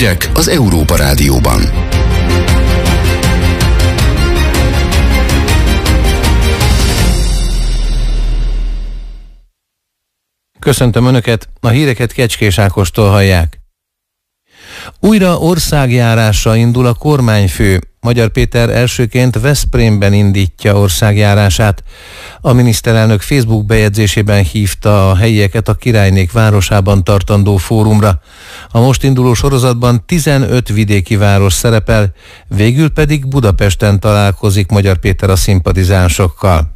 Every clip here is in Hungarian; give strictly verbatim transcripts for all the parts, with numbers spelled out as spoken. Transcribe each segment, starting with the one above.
Hírek az Európa Rádióban. Köszöntöm Önöket, a híreket Kecskés Ákostól hallják. Újra országjárásra indul a kormányfő. Magyar Péter elsőként Veszprémben indítja országjárását. A miniszterelnök Facebook bejegyzésében hívta a helyieket a Királynék városában tartandó fórumra. A most induló sorozatban tizenöt vidéki város szerepel, végül pedig Budapesten találkozik Magyar Péter a szimpatizánsokkal.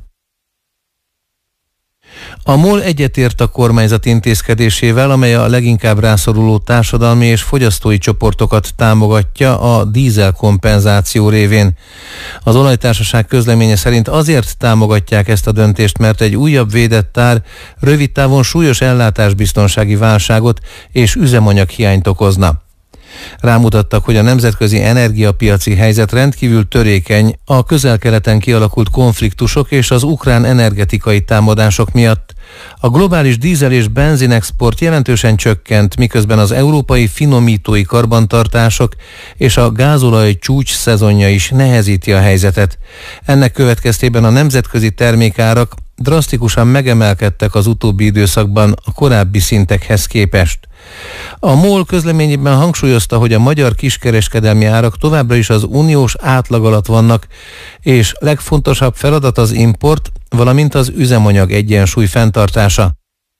A MOL egyetért a kormányzat intézkedésével, amely a leginkább rászoruló társadalmi és fogyasztói csoportokat támogatja a dízel kompenzáció révén. Az olajtársaság közleménye szerint azért támogatják ezt a döntést, mert egy újabb védett ár rövid távon súlyos ellátásbiztonsági válságot és üzemanyaghiányt okozna. Rámutattak, hogy a nemzetközi energiapiaci helyzet rendkívül törékeny a Közel-Keleten kialakult konfliktusok és az ukrán energetikai támadások miatt. A globális dízel és benzinexport jelentősen csökkent, miközben az európai finomítói karbantartások és a gázolaj csúcs szezonja is nehezíti a helyzetet. Ennek következtében a nemzetközi termékárak drasztikusan megemelkedtek az utóbbi időszakban a korábbi szintekhez képest. A MOL közleményében hangsúlyozta, hogy a magyar kiskereskedelmi árak továbbra is az uniós átlag alatt vannak, és legfontosabb feladat az import, valamint az üzemanyag egyensúly fenntartása.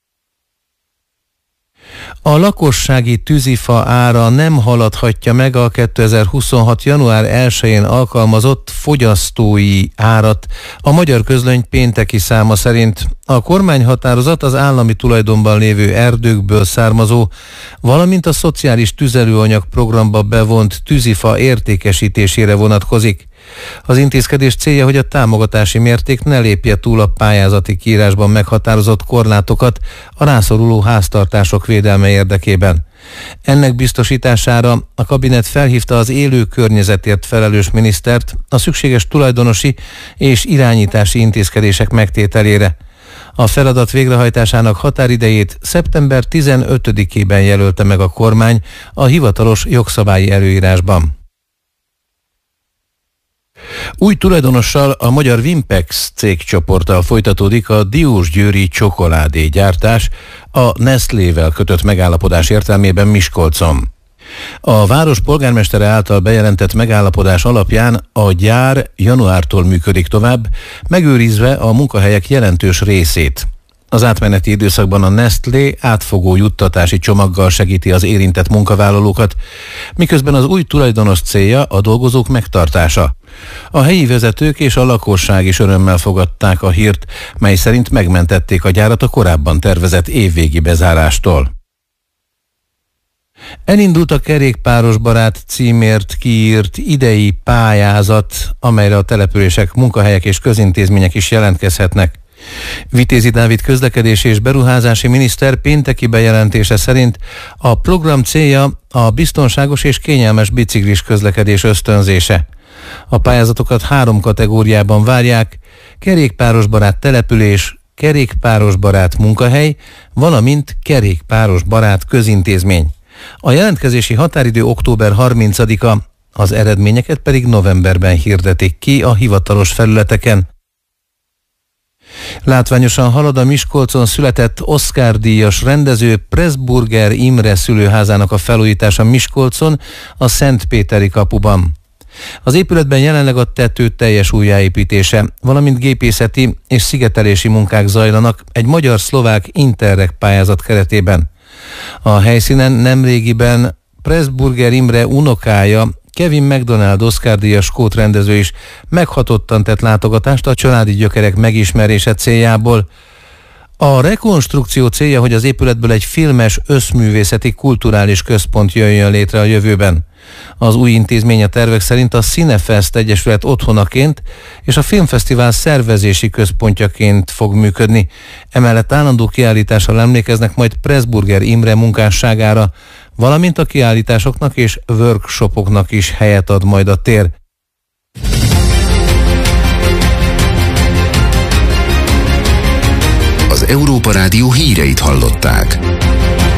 A lakossági tűzifa ára nem haladhatja meg a kétezer-huszonhat. január elsején alkalmazott fogyasztói árat. A Magyar Közlöny pénteki száma szerint a kormányhatározat az állami tulajdonban lévő erdőkből származó, valamint a szociális tüzelőanyag programba bevont tűzifa értékesítésére vonatkozik. Az intézkedés célja, hogy a támogatási mérték ne lépje túl a pályázati kiírásban meghatározott korlátokat a rászoruló háztartások védelme érdekében. Ennek biztosítására a kabinet felhívta az élő környezetért felelős minisztert a szükséges tulajdonosi és irányítási intézkedések megtételére. A feladat végrehajtásának határidejét szeptember tizenötödikében jelölte meg a kormány a hivatalos jogszabályi előírásban. Új tulajdonossal, a magyar Vimpex cégcsoporttal folytatódik a diósgyőri csokoládégyártás a Nestlével kötött megállapodás értelmében Miskolcon. A város polgármestere által bejelentett megállapodás alapján a gyár januártól működik tovább, megőrizve a munkahelyek jelentős részét. Az átmeneti időszakban a Nestlé átfogó juttatási csomaggal segíti az érintett munkavállalókat, miközben az új tulajdonos célja a dolgozók megtartása. A helyi vezetők és a lakosság is örömmel fogadták a hírt, mely szerint megmentették a gyárat a korábban tervezett évvégi bezárástól. Elindult a Kerékpáros Barát címért kiírt idei pályázat, amelyre a települések, munkahelyek és közintézmények is jelentkezhetnek. Vitézi Dávid közlekedési és beruházási miniszter pénteki bejelentése szerint a program célja a biztonságos és kényelmes biciklis közlekedés ösztönzése. A pályázatokat három kategóriában várják: kerékpárosbarát település, kerékpárosbarát munkahely, valamint kerékpárosbarát közintézmény. A jelentkezési határidő október harmincadika, az eredményeket pedig novemberben hirdetik ki a hivatalos felületeken. Látványosan halad a Miskolcon született Oscar-díjas rendező Pressburger Imre szülőházának a felújítása Miskolcon, a Szentpéteri kapuban. Az épületben jelenleg a tető teljes újjáépítése, valamint gépészeti és szigetelési munkák zajlanak egy magyar-szlovák Interreg pályázat keretében. A helyszínen nemrégiben Pressburger Imre unokája, Kevin MacDonald Oscar-díjas skót rendező is meghatottan tett látogatást a családi gyökerek megismerése céljából. A rekonstrukció célja, hogy az épületből egy filmes, összművészeti, kulturális központ jöjjön létre a jövőben. Az új intézmény a tervek szerint a Cinefest Egyesület otthonaként és a Filmfesztivál szervezési központjaként fog működni. Emellett állandó kiállítással emlékeznek majd Pressburger Imre munkásságára, valamint a kiállításoknak és workshopoknak is helyet ad majd a tér. Az Európa Rádió híreit hallották.